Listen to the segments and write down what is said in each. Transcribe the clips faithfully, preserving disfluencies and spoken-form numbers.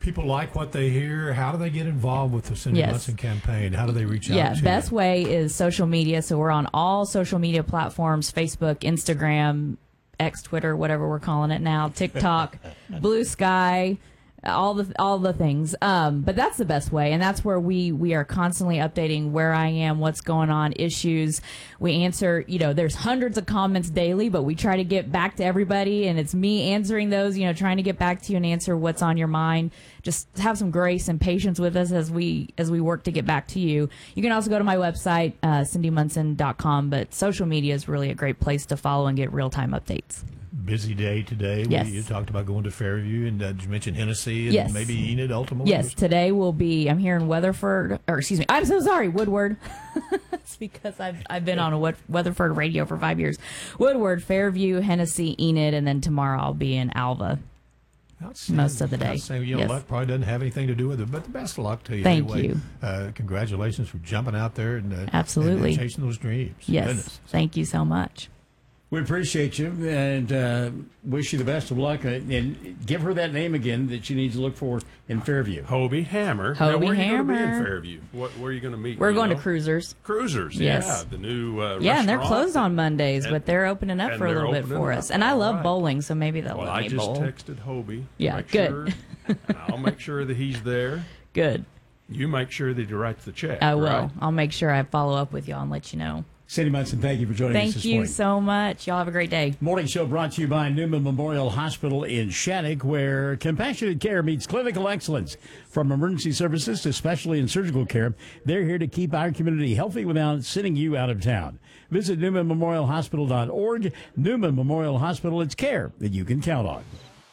people like what they hear, how do they get involved with the Cindy Yes. Munson campaign? How do they reach out Yeah, to best you? way is social media. So we're on all social media platforms: Facebook, Instagram, X, Twitter, whatever we're calling it now, TikTok, Blue Sky, all the all the things. Um, but that's the best way, and that's where we we are constantly updating where I am, what's going on, issues. We answer, you know, there's hundreds of comments daily, but we try to get back to everybody, and it's me answering those, you know, trying to get back to you and answer what's on your mind. Just have some grace and patience with us as we as we work to get back to you. You can also go to my website, uh, cindy munson dot com, but social media is really a great place to follow and get real-time updates. Busy day today. Yes. We, you talked about going to Fairview, and uh, did you mention Hennessy and Yes. maybe Enid ultimately? Yes, today will be, I'm here in Weatherford, or excuse me, I'm so sorry, Woodward. It's because I've, I've been on a Wood, Weatherford radio for five years. Woodward, Fairview, Hennessy, Enid, and then tomorrow I'll be in Alva. Outstanding. Most of the day. Outstanding. You know, Yes. luck probably doesn't have anything to do with it, but the best of luck to you. Thank anyway. you. Uh, congratulations for jumping out there and uh, Absolutely. and, and chasing those dreams. Yes, Goodness. thank you so much. We appreciate you and uh, wish you the best of luck. Uh, and give her that name again that she needs to look for in Fairview. Hobie Hammer. Hobie now, where are you going to be in Hammer. Fairview? What, where are you going to meet? We're you going know? to Cruisers. Cruisers, Yes. yeah. The new uh, Yeah, and they're restaurant. closed on Mondays, And- but they're opening up and for a they're little bit opening for up. us. And I All love right. bowling, so maybe they'll Well, let I me just bowl. texted Hobie. Yeah, make good. Sure, and I'll make sure that he's there. Good. You make sure that he writes the check. I will. right? I'll make sure I follow up with y'all and let you know. Cindy Munson, thank you for joining us Thank this you morning. so much. Y'all have a great day. Morning show brought to you by Newman Memorial Hospital in Shattuck, where compassionate care meets clinical excellence. From emergency services to specialty and surgical care, they're here to keep our community healthy without sending you out of town. Visit newman memorial hospital dot org. Newman Memorial Hospital, it's care that you can count on.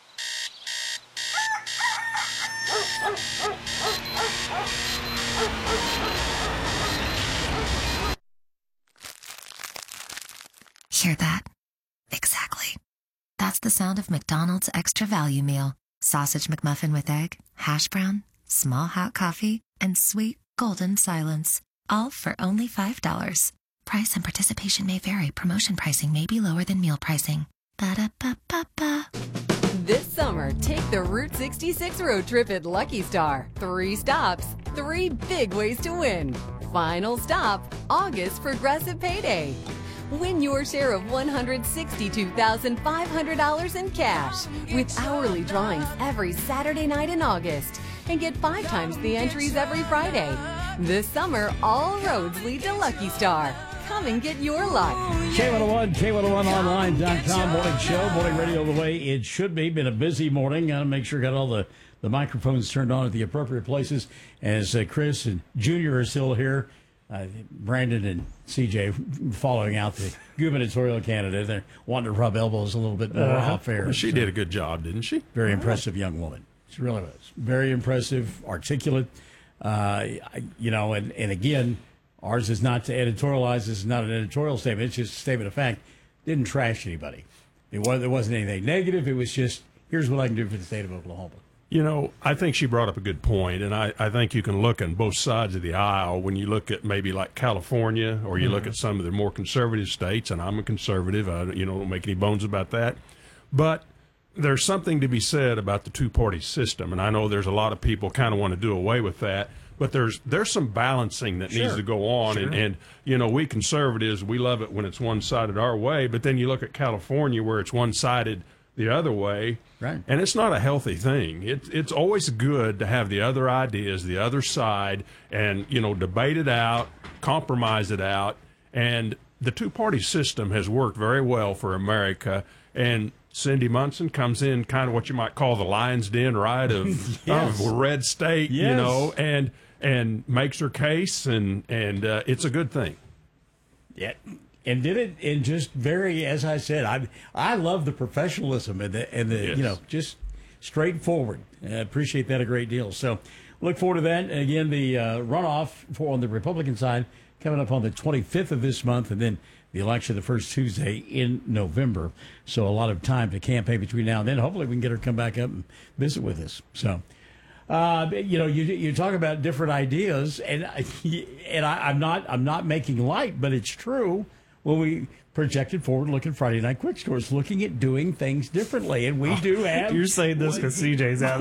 Hear that? Exactly. That's the sound of McDonald's Extra Value Meal. Sausage McMuffin with egg, hash brown, small hot coffee, and sweet golden silence. All for only five dollars. Price and participation may vary. Promotion pricing may be lower than meal pricing. Ba-da-ba-ba-ba. This summer, take the Route sixty-six road trip at Lucky Star. Three stops, three big ways to win. Final stop, August Progressive Payday. Win your share of one hundred sixty-two thousand five hundred dollars in cash with hourly drawings every Saturday night in August. And get five times the entries every Friday. This summer, all roads lead to Lucky Star. Come and get your luck. K one oh one, K one oh one online dot com, morning show, morning radio the way it should be. Been a busy morning. Got to make sure got all the, the microphones turned on at the appropriate places. As uh, Chris and Junior are still here, uh, Brandon and C J following out the gubernatorial candidate. They're wanting to rub elbows a little bit more Uh, off air. well, she So, did a good job, didn't she? very impressive young woman. She really was. Very impressive, articulate. Uh, I- you know, and, and again, ours is not to editorialize. This is not an editorial statement. It's just a statement of fact. Didn't trash anybody. It was, there wasn't anything negative. It was just, here's what I can do for the state of Oklahoma. You know, I think she brought up a good point, and I, I think you can look on both sides of the aisle when you look at maybe like California or you look at some of the more conservative states, and I'm a conservative. I you know, don't make any bones about that. But there's something to be said about the two-party system, and I know there's a lot of people kind of want to do away with that. But there's there's some balancing that needs Sure. to go on, Sure. and, and you know we conservatives, we love it when it's one-sided our way, but then you look at California where it's one-sided the other way, Right. and it's not a healthy thing. It's it's always good to have the other ideas, the other side, and you know debate it out, compromise it out, and the two-party system has worked very well for America. And Cindy Munson comes in kind of what you might call the lion's den, right, of, Yes. of red state, you Yes. know, and and makes her case, and and uh, it's a good thing. Yeah, and did it in just very, as I said, I I love the professionalism and the and the Yes. you know just straightforward. I appreciate that a great deal. So look forward to that. And again, the uh, runoff for on the Republican side coming up on the twenty-fifth of this month, and then the election the first Tuesday in November. So a lot of time to campaign between now and then. Hopefully we can get her to come back up and visit with us. So. Uh, you know, you you talk about different ideas, and I- and I, I'm not I'm not making light, but it's true. When we projected forward, looking Friday Night Quick Stores, looking at doing things differently, and we do have. You're saying this because C J's out